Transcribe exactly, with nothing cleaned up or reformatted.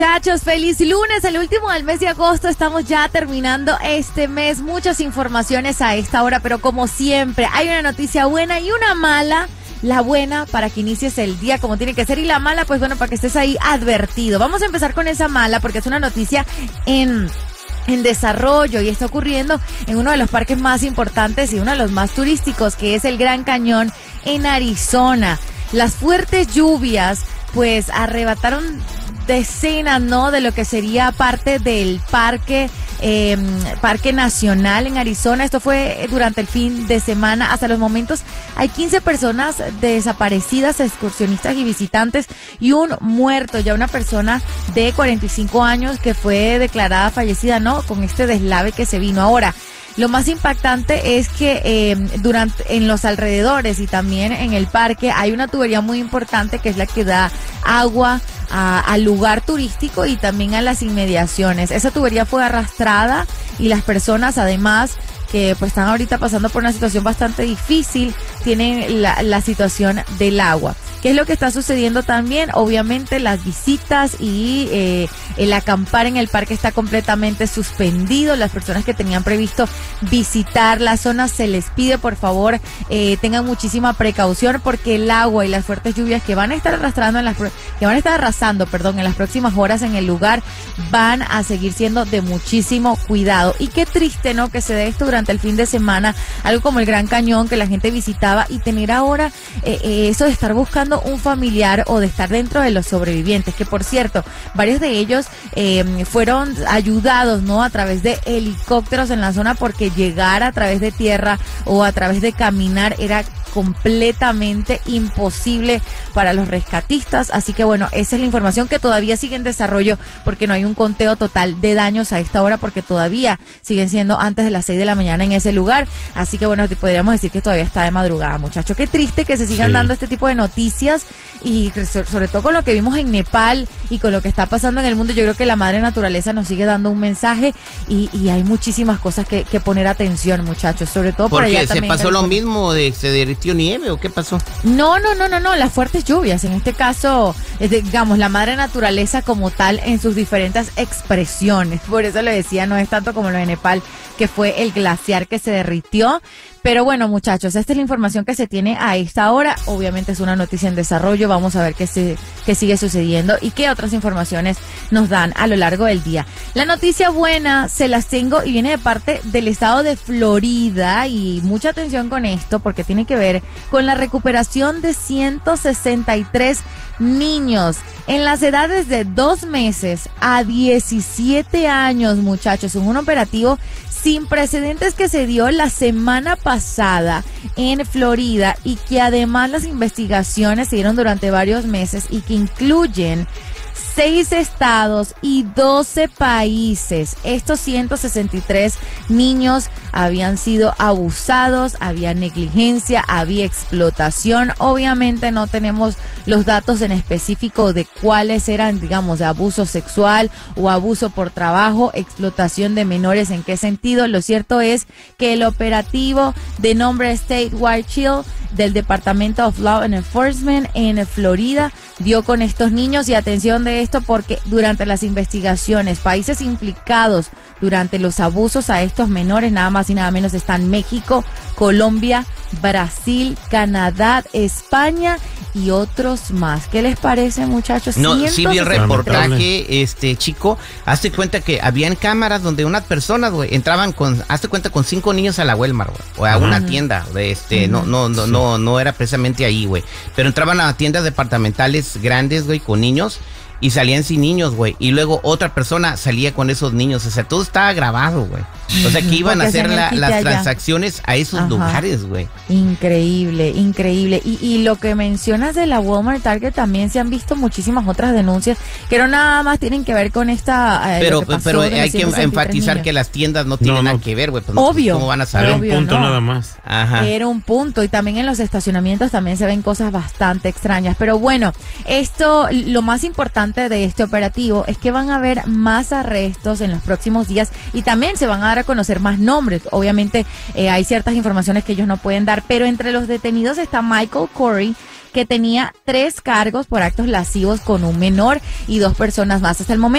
Muchachos, feliz lunes, el último del mes de agosto, estamos ya terminando este mes, muchas informaciones a esta hora, pero como siempre hay una noticia buena y una mala. La buena para que inicies el día como tiene que ser y la mala, pues bueno, para que estés ahí advertido. Vamos a empezar con esa mala porque es una noticia en... en desarrollo y está ocurriendo en uno de los parques más importantes y uno de los más turísticos, que es el Gran Cañón en Arizona. Las fuertes lluvias pues arrebataron decenas, ¿no?, de lo que sería parte del parque eh, Parque Nacional en Arizona. Esto fue durante el fin de semana. Hasta los momentos hay quince personas desaparecidas, excursionistas y visitantes, y un muerto, ya una persona de cuarenta y cinco años que fue declarada fallecida, ¿no?, con este deslave que se vino. Ahora, lo más impactante es que eh, durante en los alrededores y también en el parque hay una tubería muy importante que es la que da agua a, al lugar turístico y también a las inmediaciones. Esa tubería fue arrastrada y las personas, además, que pues están ahorita pasando por una situación bastante difícil, tienen la, la situación del agua. ¿Qué es lo que está sucediendo también? Obviamente las visitas y eh, el acampar en el parque está completamente suspendido. Las personas que tenían previsto visitar la zona, se les pide por favor eh, tengan muchísima precaución, porque el agua y las fuertes lluvias que van a estar arrastrando en las que van a estar arrasando, perdón, en las próximas horas en el lugar van a seguir siendo de muchísimo cuidado. Y qué triste, ¿no?, que se dé esto durante el fin de semana, algo como el Gran Cañón que la gente visitaba, y tener ahora eh, eh, eso de estar buscando un familiar o de estar dentro de los sobrevivientes, que por cierto, varios de ellos eh, fueron ayudados, ¿no?, a través de helicópteros en la zona, porque llegar a través de tierra o a través de caminar era completamente imposible para los rescatistas. Así que bueno, esa es la información que todavía sigue en desarrollo, porque no hay un conteo total de daños a esta hora, porque todavía siguen siendo antes de las seis de la mañana en ese lugar. Así que bueno, podríamos decir que todavía está de madrugada, muchachos. Qué triste que se sigan sí. dando este tipo de noticias, y sobre todo con lo que vimos en Nepal y con lo que está pasando en el mundo. Yo creo que la madre naturaleza nos sigue dando un mensaje, y, y hay muchísimas cosas que, que poner atención, muchachos, sobre todo por allá Porque también. ¿se pasó lo mismo de se derritió nieve o qué pasó? No, no, no, no, no, las fuertes lluvias, en este caso, digamos, la madre naturaleza como tal en sus diferentes expresiones. Por eso le decía, no es tanto como lo de Nepal, que fue el glaciar que se derritió. Pero bueno, muchachos, esta es la información que se tiene a esta hora. Obviamente es una noticia en desarrollo. Vamos a ver qué, se, qué sigue sucediendo y qué otras informaciones nos dan a lo largo del día. La noticia buena se las tengo y viene de parte del estado de Florida, y mucha atención con esto porque tiene que ver con la recuperación de ciento sesenta y tres niños en las edades de dos meses a diecisiete años, muchachos. Es un operativo sin precedentes que se dio la semana pasada en Florida, y que además las investigaciones se dieron durante varios meses y que incluyen seis estados y doce países. Estos ciento sesenta y tres niños habían sido abusados, había negligencia, había explotación. Obviamente no tenemos los datos en específico de cuáles eran, digamos, de abuso sexual o abuso por trabajo, explotación de menores, en qué sentido. Lo cierto es que el operativo de nombre Statewide Chill del Departamento of Law and Enforcement en Florida dio con estos niños. Y atención de esto, porque durante las investigaciones, países implicados durante los abusos a estos menores, nada más y nada menos, están México, Colombia, Brasil, Canadá, España y otros más. ¿Qué les parece, muchachos? No, sí vi el reportaje, este chico. Hazte cuenta que habían cámaras donde unas personas, güey, entraban con, hazte cuenta, con cinco niños a la Walmart, güey, o a uh-huh. una tienda, este, uh-huh. no, no, no, sí. no, no era precisamente ahí, güey, pero entraban a tiendas departamentales grandes, güey, con niños, y salían sin niños, güey, y luego otra persona salía con esos niños. O sea, todo estaba grabado, güey. O sea, que iban a hacer la, las allá. transacciones a esos Ajá. lugares, güey. Increíble, increíble. Y, y lo que mencionas de la Walmart Target, también se han visto muchísimas otras denuncias que no nada más tienen que ver con esta... Eh, pero pero hay que enfatizar niños. que las tiendas no tienen no, no. nada que ver, güey. Pues, Obvio. ¿Cómo van a saber? Era un punto no. nada más. Ajá. Era un punto. Y también en los estacionamientos también se ven cosas bastante extrañas. Pero bueno, esto, lo más importante de este operativo es que van a haber más arrestos en los próximos días, y también se van a dar a conocer más nombres. Obviamente eh, hay ciertas informaciones que ellos no pueden dar, pero entre los detenidos está Michael Corey, que tenía tres cargos por actos lascivos con un menor y dos personas más. Hasta el momento